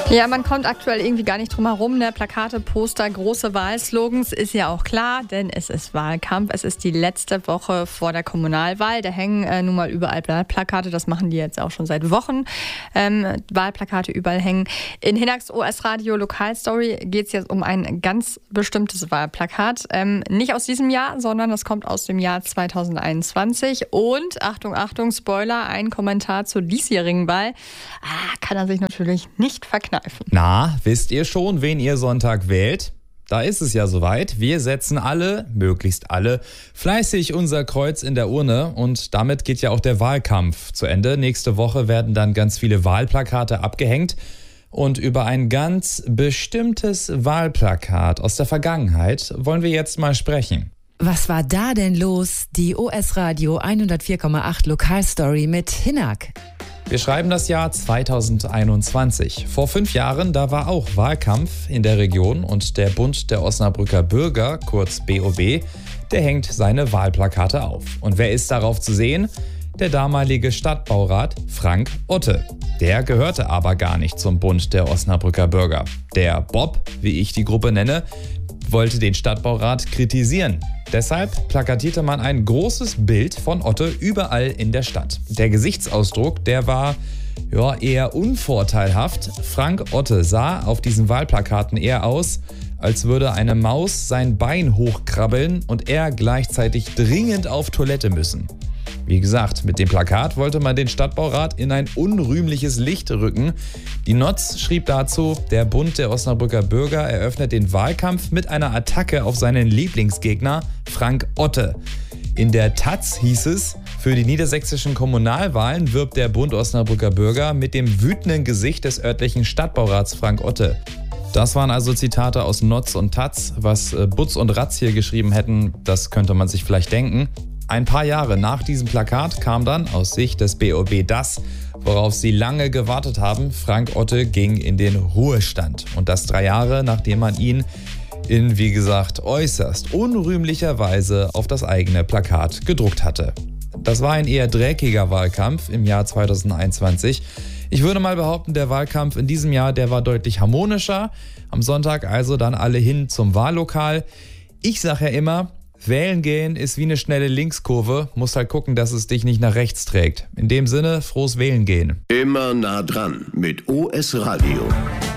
Ja, man kommt aktuell irgendwie gar nicht drum herum, ne? Plakate, Poster, große Wahlslogans, ist ja auch klar, denn es ist Wahlkampf. Es ist die letzte Woche vor der Kommunalwahl. Da hängen nun mal überall Plakate, das machen die jetzt auch schon seit Wochen. Wahlplakate überall hängen. In Hinnacks OS-Radio Lokalstory geht es jetzt um ein ganz bestimmtes Wahlplakat. Nicht aus diesem Jahr, sondern das kommt aus dem Jahr 2021. Und, Achtung, Achtung, Spoiler, ein Kommentar zur diesjährigen Wahl. Kann er sich natürlich nicht verkneifen. Na, wisst ihr schon, wen ihr Sonntag wählt? Da ist es ja soweit. Wir setzen alle, möglichst alle, fleißig unser Kreuz in der Urne und damit geht ja auch der Wahlkampf zu Ende. Nächste Woche werden dann ganz viele Wahlplakate abgehängt und über ein ganz bestimmtes Wahlplakat aus der Vergangenheit wollen wir jetzt mal sprechen. Was war da denn los? Die OS-Radio 104,8 Lokalstory mit Hinnack. Wir schreiben das Jahr 2021. Vor 5 Jahren, da war auch Wahlkampf in der Region und der Bund der Osnabrücker Bürger, kurz BOB, der hängt seine Wahlplakate auf. Und wer ist darauf zu sehen? Der damalige Stadtbaurat Frank Otte. Der gehörte aber gar nicht zum Bund der Osnabrücker Bürger. Der Bob, wie ich die Gruppe nenne, wollte den Stadtbaurat kritisieren. Deshalb plakatierte man ein großes Bild von Otte überall in der Stadt. Der Gesichtsausdruck, der war eher unvorteilhaft. Frank Otte sah auf diesen Wahlplakaten eher aus, als würde eine Maus sein Bein hochkrabbeln und er gleichzeitig dringend auf Toilette müssen. Wie gesagt, mit dem Plakat wollte man den Stadtbaurat in ein unrühmliches Licht rücken. Die Notz schrieb dazu, der Bund der Osnabrücker Bürger eröffnet den Wahlkampf mit einer Attacke auf seinen Lieblingsgegner Frank Otte. In der Taz hieß es, für die niedersächsischen Kommunalwahlen wirbt der Bund Osnabrücker Bürger mit dem wütenden Gesicht des örtlichen Stadtbaurats Frank Otte. Das waren also Zitate aus Notz und Taz. Was Butz und Ratz hier geschrieben hätten, das könnte man sich vielleicht denken. Ein paar Jahre nach diesem Plakat kam dann aus Sicht des BOB das, worauf sie lange gewartet haben. Frank Otte ging in den Ruhestand. Und das 3 Jahre, nachdem man ihn in, wie gesagt, äußerst unrühmlicher Weise auf das eigene Plakat gedruckt hatte. Das war ein eher dreckiger Wahlkampf im Jahr 2021. Ich würde mal behaupten, der Wahlkampf in diesem Jahr, der war deutlich harmonischer. Am Sonntag also dann alle hin zum Wahllokal. Ich sage ja immer, wählen gehen ist wie eine schnelle Linkskurve, musst halt gucken, dass es dich nicht nach rechts trägt. In dem Sinne, frohes Wählen gehen. Immer nah dran mit OS Radio.